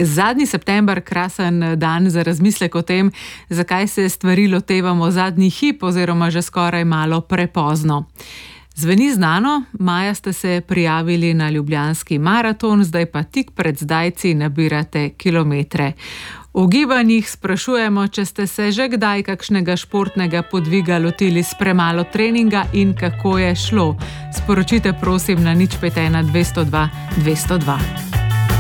Zadnji september, krasen dan za razmislek o tem, zakaj se stvari lotevamo zadnji hip oziroma že skoraj malo prepozno. Zveni znano, maja ste se prijavili na Ljubljanski maraton, zdaj pa tik pred zdajci nabirate kilometre. V gibanjih sprašujemo, če ste se že kdaj kakšnega športnega podviga lotili s premalo treninga in kako je šlo. Sporočite prosim na 051 202 202.